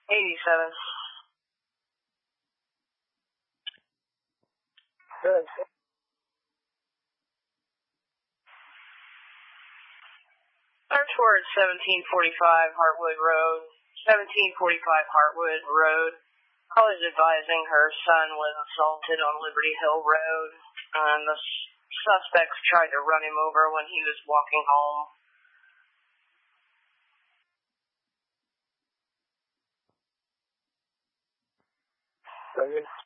87. Good. Search word 1745 Hartwood Road. 1745 Hartwood Road. Callers advising her son was assaulted on Liberty Hill Road. The suspects tried to run him over when he was walking home. Very good.